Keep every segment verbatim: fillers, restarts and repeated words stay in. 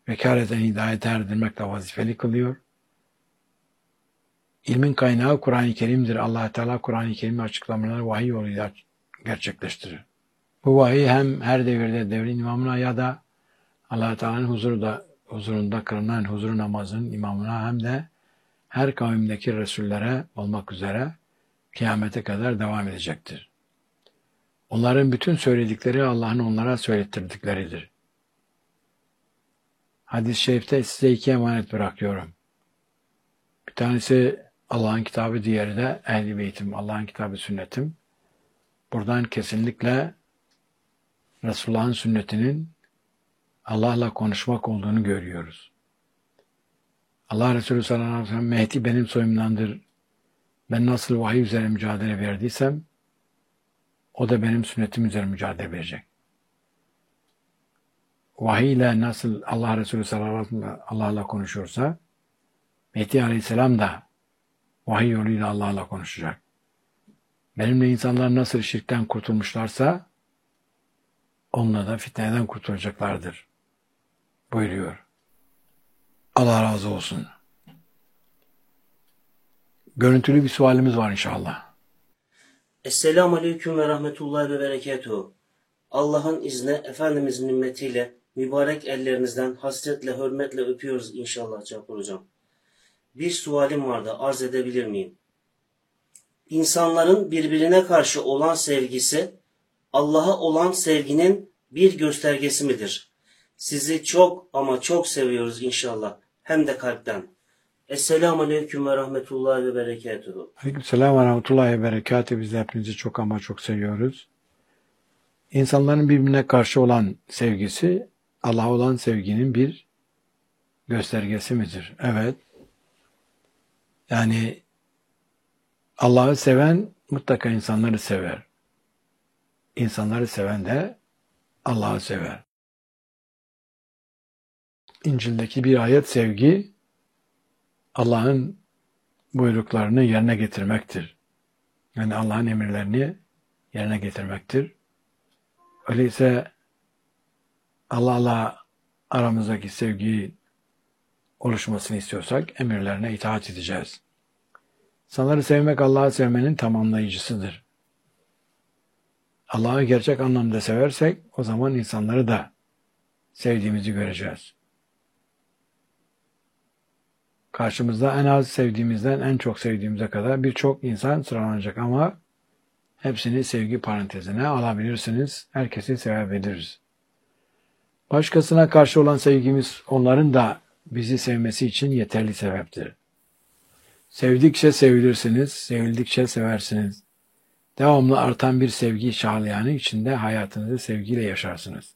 vekaleten hidayete erdirmekle vazifeli kılıyor. İlmin kaynağı Kur'an-ı Kerim'dir. Allah Teala Kur'an-ı Kerim'in açıklamaları vahiy yoluyla gerçekleştirir. Bu vahiy hem her devirde devrin imamına ya da Allah Teala'nın huzurunda, huzurunda kılınan huzur namazının imamına hem de her kavimdeki Resullere olmak üzere kıyamete kadar devam edecektir. Onların bütün söyledikleri Allah'ın onlara söylettirdikleridir. Hadis-i şerifte size iki emanet bırakıyorum. Bir tanesi Allah'ın kitabı, diğeri de Ehl-i Beytim, Allah'ın kitabı, sünnetim. Buradan kesinlikle Resulullah'ın sünnetinin Allah'la konuşmak olduğunu görüyoruz. Allah Resulü sallallahu aleyhi ve sellem, Mehdi benim soyumdandır. Ben nasıl vahiy üzere mücadele verdiysem, o da benim sünnetim üzere mücadele verecek. Vahiy ile nasıl Allah Resulü sallallahu aleyhi ve sellem Allah'la konuşursa, Mehdi aleyhisselam da vahiy yoluyla Allah'la konuşacak. Benimle insanlar nasıl şirkten kurtulmuşlarsa, onunla da fitneden kurtulacaklardır buyuruyor. Allah razı olsun. Görüntülü bir sualimiz var inşallah. Esselamu Aleyküm ve Rahmetullahi ve Berekatuhu. Allah'ın izni, Efendimizin nimmetiyle mübarek ellerinizden hasretle, hürmetle öpüyoruz inşallah Cafer Hocam. Bir sualim vardı, arz edebilir miyim? İnsanların birbirine karşı olan sevgisi, Allah'a olan sevginin bir göstergesi midir? Sizi çok ama çok seviyoruz inşallah. Hem de kalpten. Esselamu Aleyküm ve Rahmetullahi ve Berekatuhu. Aleykümselam ve Rahmetullahi ve Berekatuhu. Biz de hepinizi çok ama çok seviyoruz. İnsanların birbirine karşı olan sevgisi, Allah'a olan sevginin bir göstergesi midir? Evet. Yani Allah'ı seven mutlaka insanları sever. İnsanları seven de Allah'ı sever. İncil'deki bir ayet, sevgi Allah'ın buyruklarını yerine getirmektir. Yani Allah'ın emirlerini yerine getirmektir. Öyleyse Allah'la aramızdaki sevgi oluşmasını istiyorsak emirlerine itaat edeceğiz. İnsanları sevmek Allah'ı sevmenin tamamlayıcısıdır. Allah'ı gerçek anlamda seversek o zaman insanları da sevdiğimizi göreceğiz. Karşımızda en az sevdiğimizden en çok sevdiğimize kadar birçok insan sıralanacak ama hepsini sevgi parantezine alabilirsiniz. Herkesi sevebiliriz. Başkasına karşı olan sevgimiz onların da bizi sevmesi için yeterli sebeptir. Sevdikçe sevilirsiniz, sevildikçe seversiniz. Devamlı artan bir sevgi şahliyanı içinde hayatınızı sevgiyle yaşarsınız.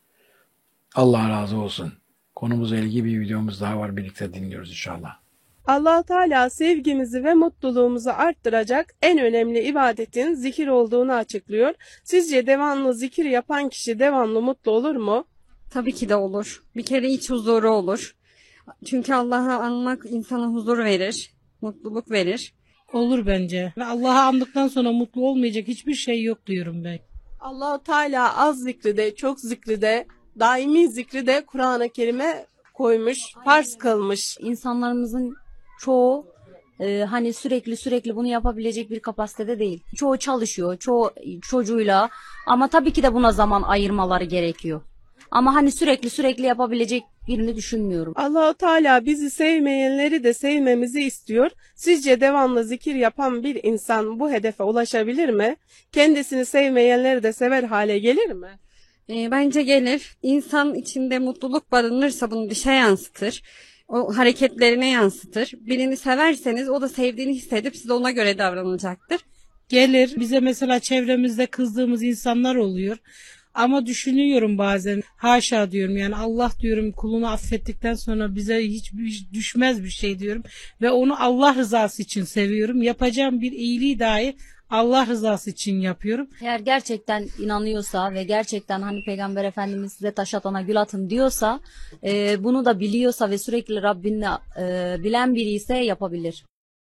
Allah razı olsun. Konumuzla ilgili bir videomuz daha var. Birlikte dinliyoruz inşallah. Allah Teala sevgimizi ve mutluluğumuzu arttıracak en önemli ibadetin zikir olduğunu açıklıyor. Sizce devamlı zikir yapan kişi devamlı mutlu olur mu? Tabii ki de olur. Bir kere iç huzuru olur. Çünkü Allah'ı anmak insana huzur verir, mutluluk verir. Olur bence. Ve Allah'ı andıktan sonra mutlu olmayacak hiçbir şey yok diyorum ben. Allah Teala az zikri de, çok zikri de, daimi zikri de Kur'an-ı Kerim'e koymuş, farz kılmış. İnsanlarımızın çoğu e, hani sürekli sürekli bunu yapabilecek bir kapasitede değil. Çoğu çalışıyor, çoğu çocuğuyla ama tabii ki de buna zaman ayırmaları gerekiyor. Ama hani sürekli sürekli yapabilecek birini düşünmüyorum. Allah Teala bizi sevmeyenleri de sevmemizi istiyor. Sizce devamlı zikir yapan bir insan bu hedefe ulaşabilir mi? Kendisini sevmeyenleri de sever hale gelir mi? E, bence gelir. İnsan içinde mutluluk barınırsa bunu dışa yansıtır. O hareketlerine yansıtır. Birini severseniz o da sevdiğini hissedip size ona göre davranacaktır. Gelir. Bize mesela çevremizde kızdığımız insanlar oluyor. Ama düşünüyorum bazen, haşa diyorum, yani Allah diyorum kulunu affettikten sonra bize hiç düşmez bir şey diyorum. Ve onu Allah rızası için seviyorum. Yapacağım bir iyiliği dahi Allah rızası için yapıyorum. Eğer gerçekten inanıyorsa ve gerçekten hani Peygamber Efendimiz size taş atana gül atın diyorsa, e, bunu da biliyorsa ve sürekli Rabbini e, bilen biri ise yapabilir.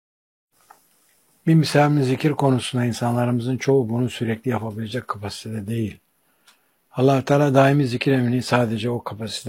Bir misal zikir konusunda insanlarımızın çoğu bunu sürekli yapabilecek kapasitede değil. Allah Teala daimi zikir emrini sadece o kapasitede